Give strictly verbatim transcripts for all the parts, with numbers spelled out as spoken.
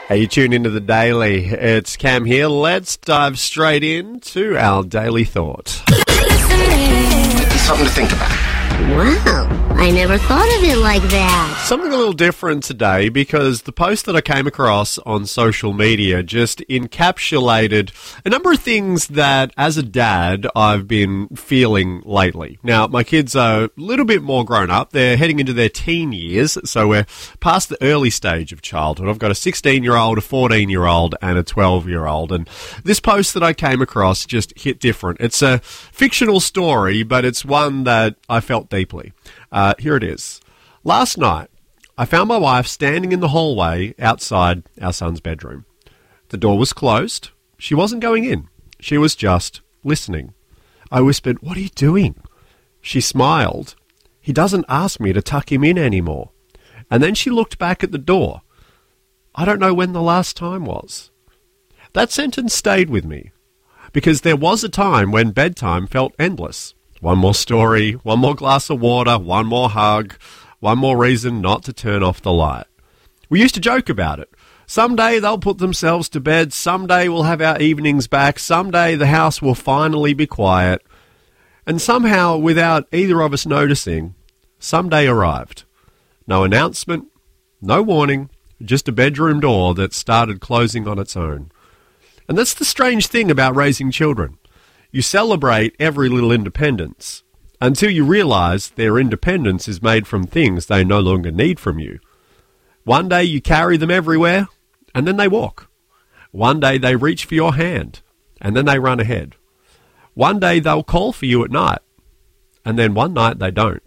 Hey, you tune into the Daily. It's Cam here. Let's dive straight into our Daily Thought. Something to think about. Wow, I never thought of it like that. Something a little different today because the post that I came across on social media just encapsulated a number of things that, as a dad, I've been feeling lately. Now, my kids are a little bit more grown up. They're heading into their teen years, so we're past the early stage of childhood. I've got a sixteen-year-old, a fourteen-year-old, and a twelve-year-old. And this post that I came across just hit different. It's a fictional story, but it's one that I felt deeply. Uh, here it is. Last night, I found my wife standing in the hallway outside our son's bedroom. The door was closed. She wasn't going in. She was just listening. I whispered, "What are you doing?" She smiled. "He doesn't ask me to tuck him in anymore." And then she looked back at the door. I don't know when the last time was. That sentence stayed with me because there was a time when bedtime felt endless. One more story, one more glass of water, one more hug, one more reason not to turn off the light. We used to joke about it. Someday they'll put themselves to bed, someday we'll have our evenings back, someday the house will finally be quiet. And somehow, without either of us noticing, someday arrived. No announcement, no warning, just a bedroom door that started closing on its own. And that's the strange thing about raising children. You celebrate every little independence until you realize their independence is made from things they no longer need from you. One day you carry them everywhere, and then they walk. One day they reach for your hand, and then they run ahead. One day they'll call for you at night, and then one night they don't.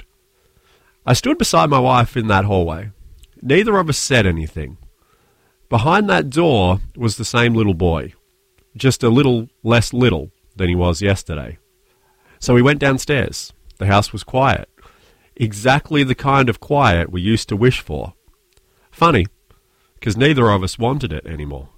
I stood beside my wife in that hallway. Neither of us said anything. Behind that door was the same little boy, just a little less little than he was yesterday. So we went downstairs. The house was quiet. Exactly the kind of quiet we used to wish for. Funny, because neither of us wanted it anymore.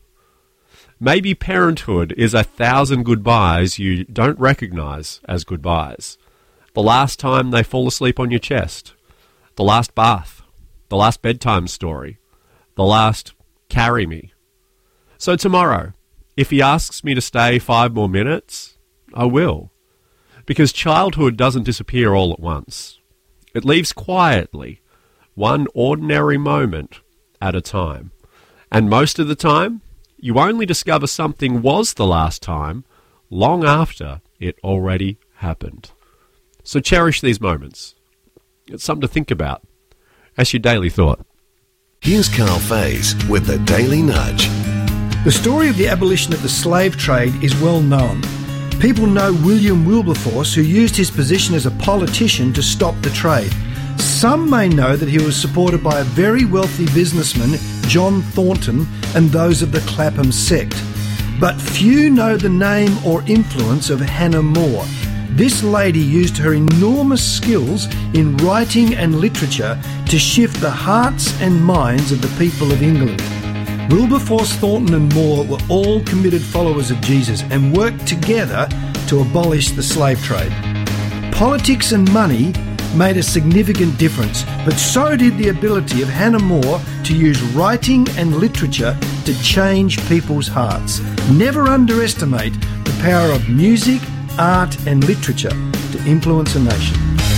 Maybe parenthood is a thousand goodbyes you don't recognize as goodbyes. The last time they fall asleep on your chest. The last bath. The last bedtime story. The last carry me. So tomorrow, if he asks me to stay five more minutes, I will. Because childhood doesn't disappear all at once. It leaves quietly, one ordinary moment at a time. And most of the time, you only discover something was the last time long after it already happened. So cherish these moments. It's something to think about. That's your Daily Thought. Here's Carl Faze with the Daily Nudge. The story of the abolition of the slave trade is well known. People know William Wilberforce, who used his position as a politician to stop the trade. Some may know that he was supported by a very wealthy businessman, John Thornton, and those of the Clapham sect. But few know the name or influence of Hannah More. This lady used her enormous skills in writing and literature to shift the hearts and minds of the people of England. Wilberforce, Thornton and More were all committed followers of Jesus and worked together to abolish the slave trade. Politics and money made a significant difference, but so did the ability of Hannah More to use writing and literature to change people's hearts. Never underestimate the power of music, art and literature to influence a nation.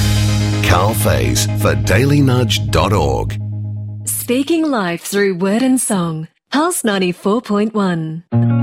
Carl Faze for daily nudge dot org. Speaking life through word and song. Pulse ninety-four point one.